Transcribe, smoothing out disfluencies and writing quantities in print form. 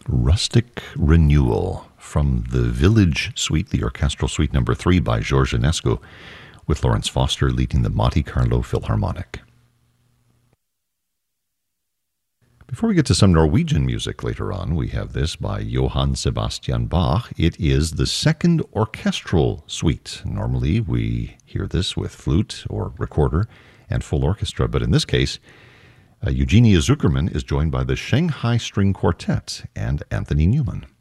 Rustic Renewal from the Village Suite, the Orchestral Suite number 3 by Georges Enescu, with Lawrence Foster leading the Monte Carlo Philharmonic. Before we get to some Norwegian music later on, we have this by Johann Sebastian Bach. It is the second orchestral suite. Normally we hear this with flute or recorder and full orchestra, but in this case, Eugenia Zuckerman is joined by the Shanghai String Quartet and Anthony Newman.